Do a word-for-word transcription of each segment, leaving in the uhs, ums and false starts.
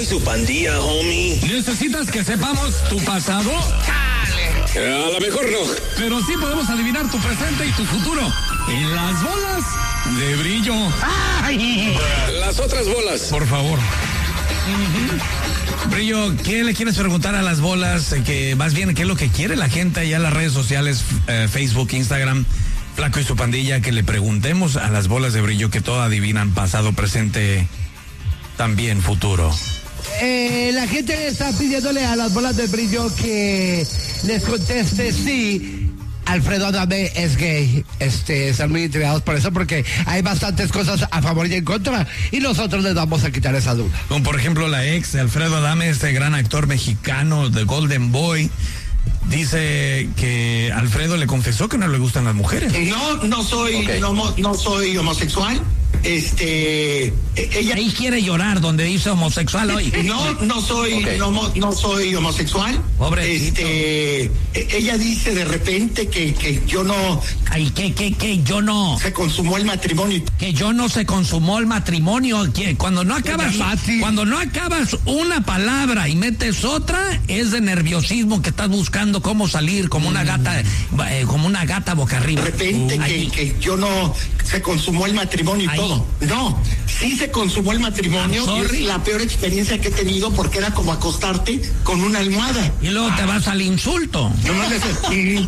Flaco y su pandilla, homie. ¿Necesitas que sepamos tu pasado? A lo mejor no. Pero sí podemos adivinar tu presente y tu futuro. En las bolas de brillo. Ay. Las otras bolas. Por favor. Uh-huh. Brillo, ¿qué le quieres preguntar a las bolas? Que más bien, ¿qué es lo que quiere la gente allá en las redes sociales, eh, Facebook, Instagram, Flaco y su pandilla? Que le preguntemos a las bolas de brillo que todo adivinan pasado, presente, también futuro. Eh, la gente está pidiéndole a las bolas de brillo que les conteste si Alfredo Adame es gay. Este, están muy intrigados por eso, porque hay bastantes cosas a favor y en contra, y nosotros les vamos a quitar esa duda. Como por ejemplo la ex de Alfredo Adame, este gran actor mexicano de Golden Boy, dice que Alfredo le confesó que no le gustan las mujeres. No, no soy, okay. no, no soy homosexual. Este, ella ahí quiere llorar donde dice homosexual hoy. No, no soy, okay. no, no soy homosexual. Pobrecito. Este, ella dice de repente que, que yo no. Ay, que, que, que yo no. Se consumó el matrimonio. Que yo no se consumó el matrimonio. Que cuando no acabas, cuando no acabas una palabra y metes otra, es de nerviosismo que estás buscando cómo salir como una gata, eh, como una gata boca arriba. De repente uh, que, que yo no se consumó el matrimonio y ahí. Todo. No, sí se consumó el matrimonio y es la peor experiencia que he tenido porque era como acostarte con una almohada. Y luego ah. te vas al insulto. No me dices,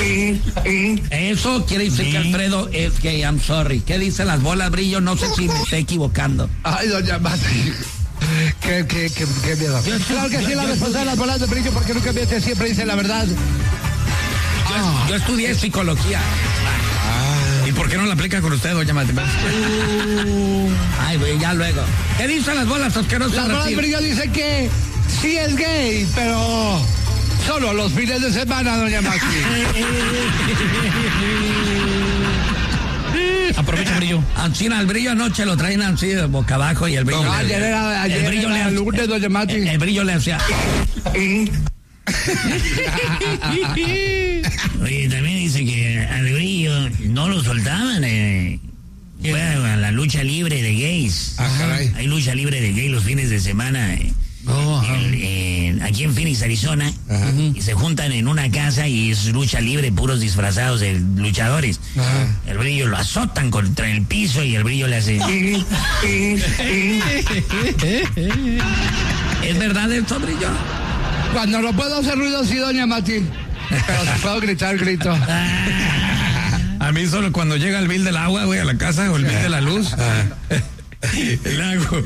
eso quiere decir que Alfredo es gay, I'm sorry. ¿Qué dicen las bolas, Brillo? No sé si me estoy equivocando. Ay, doña Mati. Qué, qué, qué, qué miedo. Yo, claro que yo, sí, yo, la respuesta de las bolas de Brillo, porque nunca miente, siempre dice la verdad. Yo, ah. yo estudié psicología. ¿Y por qué no la aplica con usted, doña Matemática? Uh, Ay, güey, ya luego. ¿Qué dicen las bolas asquerosas? Las bolas de brillo dicen que sí es gay, pero solo los fines de semana, doña Mati. Aprovecha, Brillo. Ancina, el Brillo anoche lo traen así de boca abajo y el Brillo... No, le, ayer era, ayer el brillo era le, lunes, doña Mati. El, el Brillo le hacía... Oye, también dice que al Brillo no lo soltaban, eh. Fue a la lucha libre de gays. Ah, caray. Hay lucha libre de gays los fines de semana, eh. Oh, el, eh, aquí en Phoenix, Arizona, ajá. Y se juntan en una casa y es lucha libre, puros disfrazados de luchadores. Ajá. El Brillo lo azotan contra el piso y el Brillo le hace... ¿Es verdad esto, Brillo? Cuando no puedo hacer ruido, sí, doña Mati. Pero si puedo gritar, grito. A mí solo cuando llega el bill del agua, güey, a la casa, o el bill de la luz. El agua.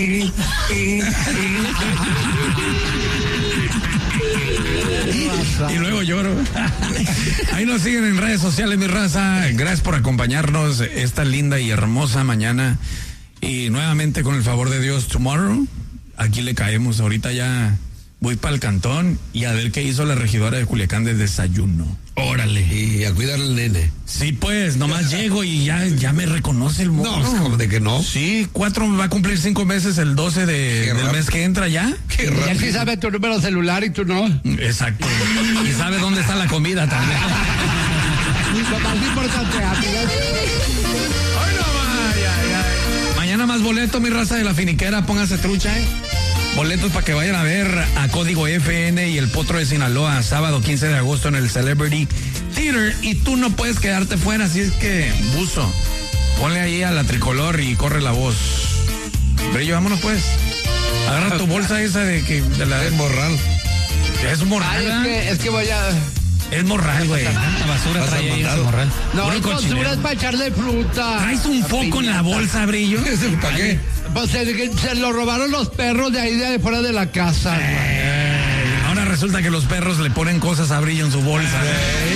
Y luego lloro. Ahí nos siguen en redes sociales, mi raza. Gracias por acompañarnos esta linda y hermosa mañana. Y nuevamente, con el favor de Dios, tomorrow, aquí le caemos. Ahorita ya voy para el cantón y a ver qué hizo la regidora de Culiacán de desayuno. Órale. Y a cuidar al nene. Sí, pues, nomás llego y ya, ya me reconoce el mono. No, ¿de que no? Sí, cuatro, va a cumplir cinco meses el doce de, del mes que entra ya. Qué y aquí sabe tu número celular y tú no. Exacto. Y sabe dónde está la comida también. Lo más importante, amigas. Ay, no, ay, ay, ay. Mañana más boleto, mi raza de la finiquera, póngase trucha, eh. Boletos para que vayan a ver a Código F N y el Potro de Sinaloa, sábado quince de agosto en el Celebrity Theater. Y tú no puedes quedarte fuera, así es que, buzo, ponle ahí a la tricolor y corre la voz. Brillo, vámonos pues. Agarra tu bolsa esa de que de la es morral. Es morral. Ay, es, que, es que voy a... Es morral, güey. La basura trae ahí ese morral. No, es basura, es para echarle fruta. ¿Traes un foco en la bolsa, Brillo? ¿Para qué? Pues se, se lo robaron los perros de ahí de fuera de la casa. Eh, ahora resulta que los perros le ponen cosas a Brillo en su bolsa. Eh.